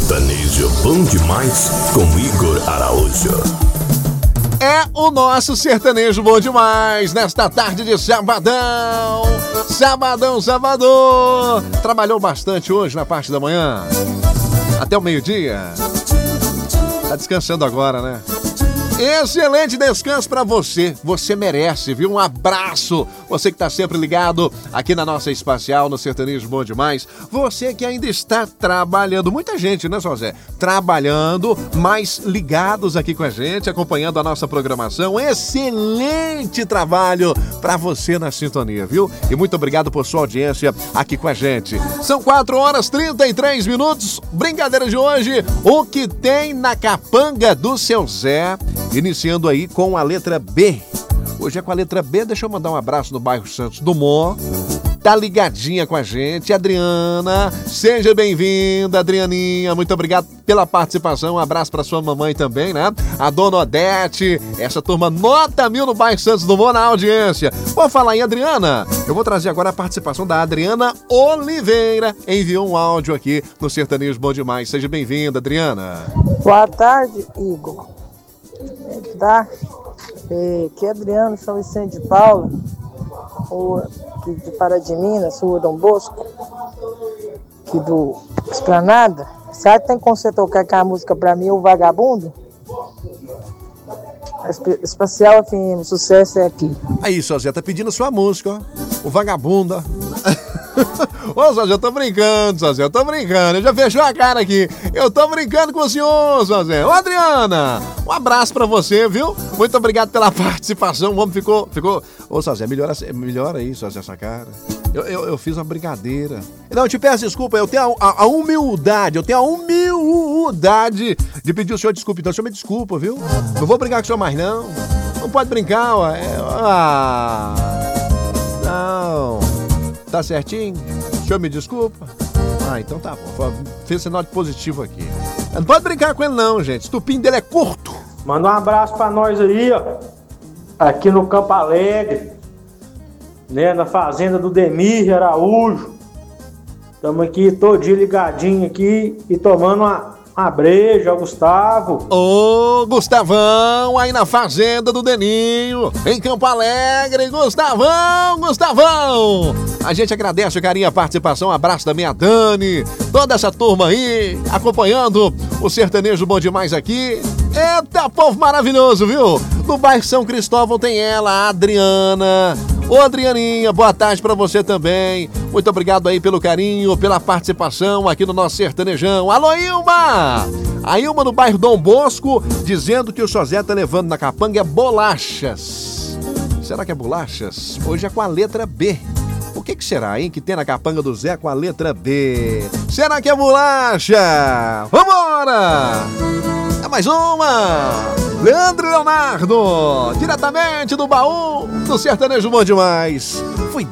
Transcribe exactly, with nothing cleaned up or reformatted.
Sertanejo bom demais com Igor Araújo. É o nosso sertanejo bom demais nesta tarde de sabadão. Sabadão, sabadão. Trabalhou bastante hoje na parte da manhã, até o meio-dia. Tá descansando agora, né? Excelente descanso pra você. Você merece, viu? Um abraço. Você que tá sempre ligado aqui na nossa Espacial, no Sertanejo Bom Demais. Você que ainda está trabalhando. Muita gente, né, Só Zé? Trabalhando, mas ligados aqui com a gente, acompanhando a nossa programação. Excelente trabalho pra você na sintonia, viu? E muito obrigado por sua audiência aqui com a gente. São quatro horas e trinta e três minutos. Brincadeira de hoje. O que tem na capanga do seu Zé? Iniciando aí com a letra B. Hoje é com a letra B, deixa eu mandar um abraço no bairro Santos Dumont. Tá ligadinha com a gente, Adriana. Seja bem-vinda, Adrianinha. Muito obrigado pela participação. Um abraço pra sua mamãe também, né? A dona Odete. Essa turma nota mil no bairro Santos Dumont na audiência. Vou falar em Adriana. Eu vou trazer agora a participação da Adriana Oliveira. Enviou um áudio aqui no Sertanejo Bom Demais. Seja bem-vinda, Adriana. Boa tarde, Igor. Tá? É, que é Adriano, São Vicente de Paula, rua de Pará de Minas, rua Dom Bosco, aqui do Esplanada. Será que tem como você tocar aquela música pra mim, O Vagabundo? Espacial F M, sucesso é aqui. Aí, Sósia, tá pedindo sua música, ó. O Vagabunda. Ô, Sósia, eu tô brincando, Sósia, eu tô brincando. Eu já fechou a cara aqui. Eu tô brincando com o senhor, Sósia. Ô, Adriana, um abraço pra você, viu? Muito obrigado pela participação. O homem ficou... ficou... Ô, Sósia, melhora, melhora aí, Sósia, essa cara. Eu, eu, eu fiz uma brincadeira. Não, eu te peço desculpa, eu tenho a, a, a humildade, eu tenho a humildade de pedir o senhor desculpa. Então, o senhor me desculpa, viu? Não vou brincar com o senhor mais, não. Não pode brincar, ué. Ah, não. Tá certinho? O senhor me desculpa? Ah, então tá bom. Fez sinal de positivo aqui. Não pode brincar com ele, não, gente. O estupim dele é curto. Manda um abraço pra nós aí, ó. Aqui no Campo Alegre, né, na fazenda do Demir Araújo. Estamos aqui todo dia ligadinho aqui e tomando uma, uma breja, Gustavo. Ô, Gustavão, aí na fazenda do Deninho, em Campo Alegre. Gustavão, Gustavão. A gente agradece o carinho, a participação, um abraço também a Dani, toda essa turma aí, acompanhando o Sertanejo Bom Demais aqui. Eita, povo maravilhoso, viu? No bairro São Cristóvão tem ela, a Adriana. Ô, Adrianinha, boa tarde pra você também. Muito obrigado aí pelo carinho, pela participação aqui no nosso Sertanejão. Alô, Ilma! A Ilma no bairro Dom Bosco, dizendo que o seu Zé tá levando na capanga é bolachas. Será que é bolachas? Hoje é com a letra B. O que que será, hein, que tem na capanga do Zé com a letra B? Será que é bolacha? Vambora! É mais uma! Leandro e Leonardo, diretamente do baú do Sertanejo Bom Demais. Foi